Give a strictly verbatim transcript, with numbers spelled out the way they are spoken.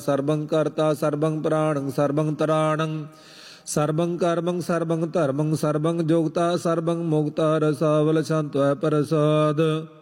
ਸਰਬੰ ਕਰਤਾ ਸਰਬੰ ਪ੍ਰਾਣੰ ਸਰਬੰ ਤਰਾਣੰ ਸਰਬੰ ਕਰਮੰ ਸਰਬੰ ਧਰਮੰ ਸਰਬੰ ਜੋਗਤਾ ਸਰਬੰ ਮੁਕਤਾ ਰਸਾਵਲ ਸੰਤਵੈ ਪ੍ਰਸਾਦ।